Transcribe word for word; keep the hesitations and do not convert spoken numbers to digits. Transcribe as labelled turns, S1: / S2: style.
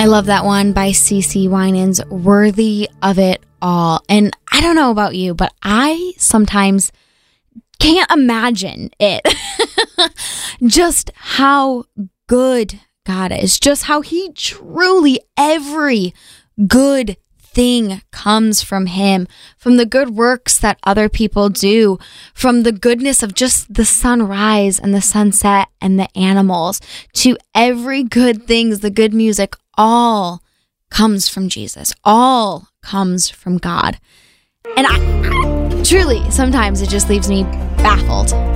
S1: I love that one by C C Winans, Worthy of It All. And I don't know about you, but I sometimes can't imagine it. Just how good God is, just how he truly, every good thing comes from him, from the good works that other people do, from the goodness of just the sunrise and the sunset and the animals, to every good things, the good music, all comes from Jesus, all comes from God. And I, I truly, sometimes it just leaves me baffled